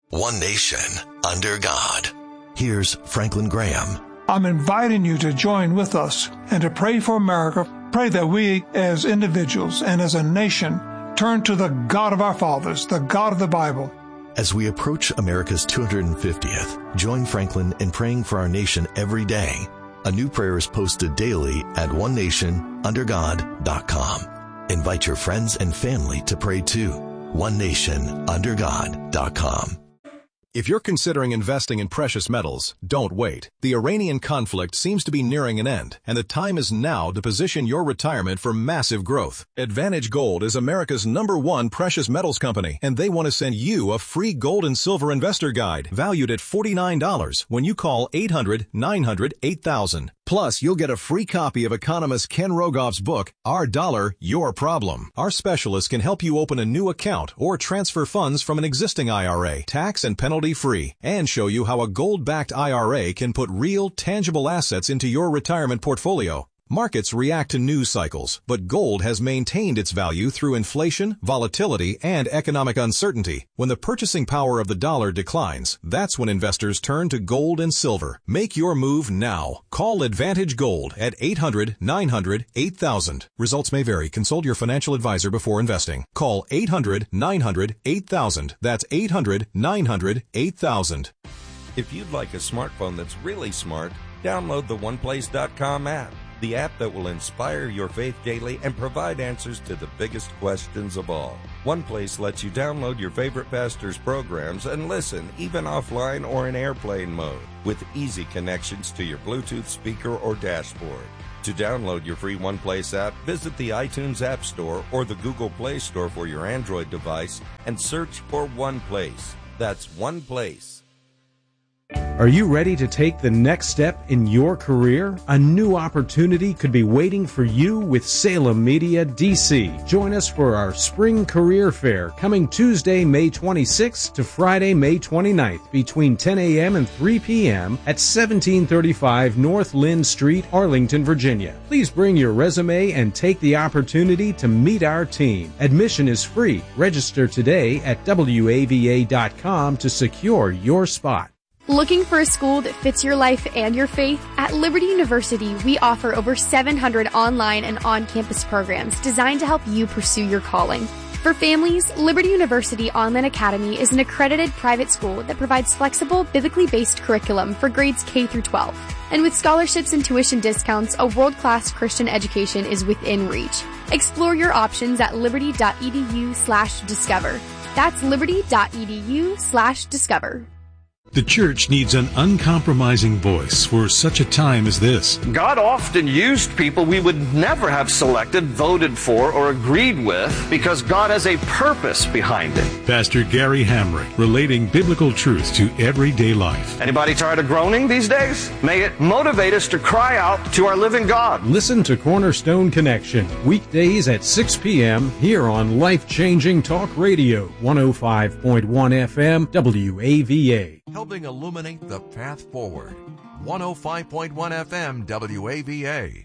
One nation, under God. Here's Franklin Graham. I'm inviting you to join with us and to pray for America. Pray that we as individuals and as a nation turn to the God of our fathers, the God of the Bible. As we approach America's 250th, join Franklin in praying for our nation every day. A new prayer is posted daily at onenationundergod.com. Invite your friends and family to pray too. onenationundergod.com. If you're considering investing in precious metals, don't wait. The Iranian conflict seems to be nearing an end, and the time is now to position your retirement for massive growth. Advantage Gold is America's #1 precious metals company, and they want to send you a free gold and silver investor guide valued at $49 when you call 800-900-8000. Plus, you'll get a free copy of economist Ken Rogoff's book, Our Dollar, Your Problem. Our specialists can help you open a new account or transfer funds from an existing IRA, tax and penalty-free, and show you how a gold-backed IRA can put real, tangible assets into your retirement portfolio. Markets react to news cycles, but gold has maintained its value through inflation, volatility, and economic uncertainty. When the purchasing power of the dollar declines, that's when investors turn to gold and silver. Make your move now. Call Advantage Gold at 800-900-8000. Results may vary. Consult your financial advisor before investing. Call 800-900-8000. That's 800-900-8000. If you'd like a smartphone that's really smart, download the OnePlace.com app. The app that will inspire your faith daily and provide answers to the biggest questions of all. OnePlace lets you download your favorite pastor's programs and listen even offline or in airplane mode with easy connections to your Bluetooth speaker or dashboard. To download your free OnePlace app, visit the iTunes App Store or the Google Play Store for your Android device and search for OnePlace. That's OnePlace. Are you ready to take the next step in your career? A new opportunity could be waiting for you with Salem Media DC. Join us for our Spring Career Fair coming Tuesday, May 26th to Friday, May 29th between 10 a.m. and 3 p.m. at 1735 North Lynn Street, Arlington, Virginia. Please bring your resume and take the opportunity to meet our team. Admission is free. Register today at WAVA.com to secure your spot. Looking for a school that fits your life and your faith? At Liberty University, we offer over 700 online and on-campus programs designed to help you pursue your calling. For families, Liberty University Online Academy is an accredited private school that provides flexible, biblically based curriculum for grades K through 12. And with scholarships and tuition discounts, a world-class Christian education is within reach. Explore your options at liberty.edu/discover. That's liberty.edu/discover. The church needs an uncompromising voice for such a time as this. God often used people we would never have selected, voted for, or agreed with because God has a purpose behind it. Pastor Gary Hamrick, relating biblical truth to everyday life. Anybody tired of groaning these days? May it motivate us to cry out to our living God. Listen to Cornerstone Connection, weekdays at 6 p.m. here on Life-Changing Talk Radio, 105.1 FM, WAVA. Helping illuminate the path forward. 105.1 FM WAVA.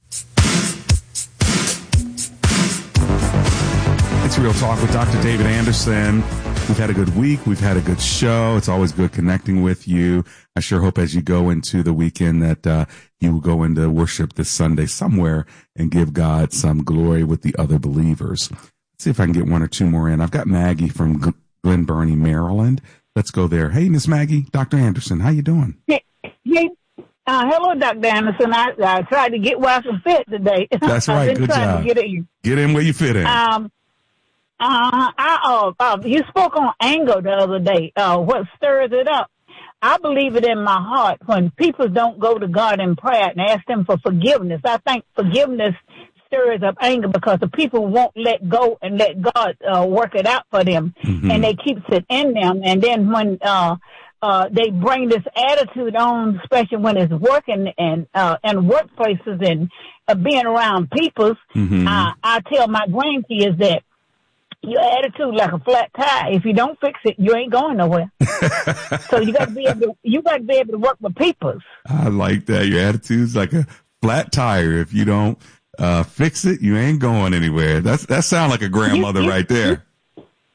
It's Real Talk with Dr. David Anderson. We've had a good week. We've had a good show. It's always good connecting with you. I sure hope as you go into the weekend that you will go into worship this Sunday somewhere and give God some glory with the other believers. Let's see if I can get one or two more in. I've got Maggie from Glen Burnie, Maryland. Let's go there. Hey, Miss Maggie, Dr. Anderson, how you doing? Hey, hello, Dr. Anderson. I tried to get where I can fit today. That's right. Good job. Get in where you fit in. You spoke on anger the other day. What stirs it up? I believe it in my heart when people don't go to God in prayer and ask Him for forgiveness. I think forgiveness stirs up anger because the people won't let go and let God work it out for them, and they keep it in them. And then when they bring this attitude on, especially when it's working and workplaces and being around people, I tell my grandkids that your attitude like a flat tire. If you don't fix it, you ain't going nowhere. So you got to be able to work with people. I like that. Your attitude's like a flat tire. If you don't fix it, you ain't going anywhere. That sounds like a grandmother right there.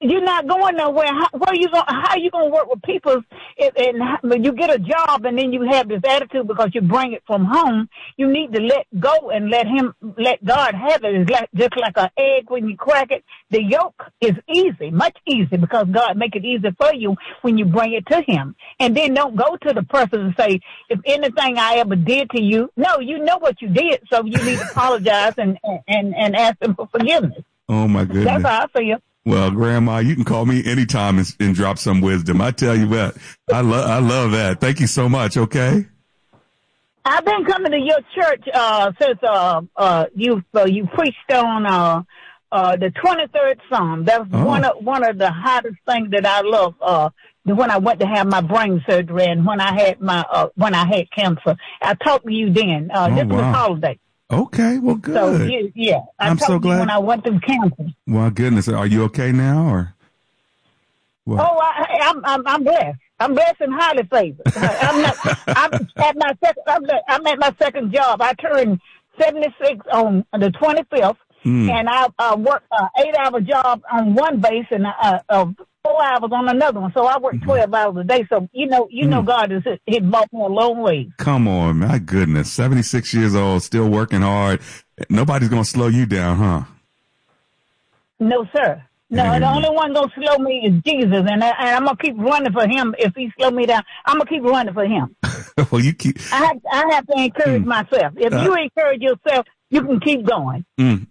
You're not going nowhere. How you going to work with people? And you get a job and then you have this attitude because you bring it from home. You need to let go and let God have it. It's just like an egg when you crack it. The yolk is easy, much easier, because God make it easy for you when you bring it to Him. And then don't go to the person and say, if anything I ever did to you. No, you know what you did, so you need to apologize and ask them for forgiveness. Oh my goodness. That's how I feel. Well, Grandma, you can call me anytime and drop some wisdom. I tell you what, I love that. Thank you so much. Okay. I've been coming to your church since you preached on the 23rd Psalm. That's one of the hottest things that I love. When I went to have my brain surgery and when I had cancer, I talked to you then. This was holiday. Okay, well, good. So, yeah, I'm so glad. When I went through cancer. Well, goodness, are you okay now, or? What? Oh, I'm blessed. I'm blessed and highly favored. I'm at my second job. I turned 76 on the 25th, and I work 8-hour job on one base and 4 hours on another one. So I work 12 hours a day. So, you know, God he brought me a long way. Come on, my goodness. 76 years old, still working hard. Nobody's going to slow you down, huh? No, sir. No, the only one going to slow me is Jesus. And I'm going to keep running for him. If he slow me down, I'm going to keep running for him. Well, you keep. I have to encourage myself. If you encourage yourself, you can keep going.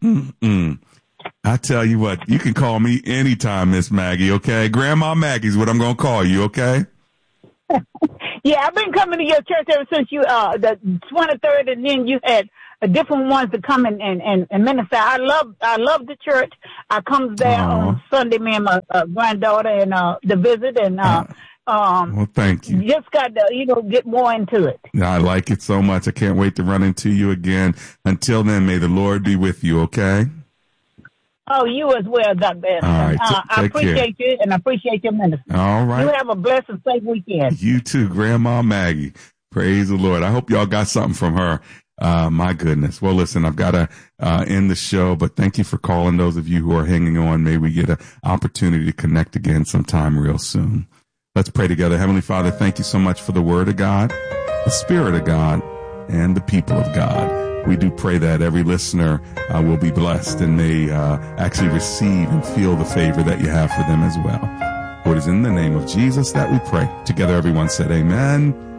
I tell you what, you can call me anytime, Miss Maggie, okay? Grandma Maggie's what I'm going to call you, okay? Yeah, I've been coming to your church ever since the 23rd, and then you had different ones to come and minister. I love the church. I comes there on Sunday, me and my granddaughter, and to visit, and well, thank you. Just got to, get more into it. I like it so much. I can't wait to run into you again. Until then, may the Lord be with you, okay? Oh, you as well, Dr. Anderson. All right, I appreciate you, and I appreciate your ministry. All right. You have a blessed and safe weekend. You too, Grandma Maggie. Praise the Lord. I hope y'all got something from her. My goodness. Well, listen, I've got to end the show, but thank you for calling. Those of you who are hanging on, may we get an opportunity to connect again sometime real soon. Let's pray together. Heavenly Father, thank you so much for the Word of God, the Spirit of God, and the people of God. We do pray that every listener will be blessed and may actually receive and feel the favor that you have for them as well. For it is in the name of Jesus that we pray. Together, everyone said amen